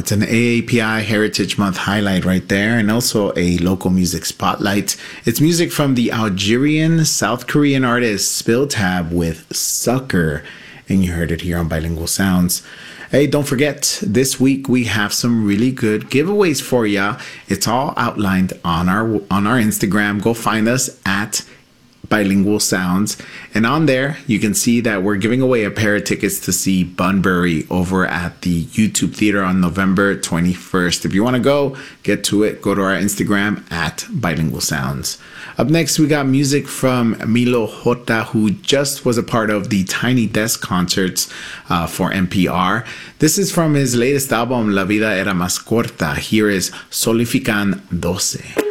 It's an AAPI Heritage Month highlight right there, and also a local music spotlight. It's music from the Algerian South Korean artist Spilltab with Sucker, and you heard it here on Bilingual Sounds. Hey, don't forget, this week we have some really good giveaways for ya. It's all outlined on our Instagram. Go find us at Bilingual Sounds, and on there you can see that we're giving away a pair of tickets to see Bunbury over at the YouTube Theater on November 21st. If you want to go, get to it. Go to our Instagram at Bilingual Sounds. Up next, we got music from Milo Jota, who just was a part of the Tiny Desk concerts for NPR. This is from his latest album, La Vida Era Más Corta. Here is Solifican 12.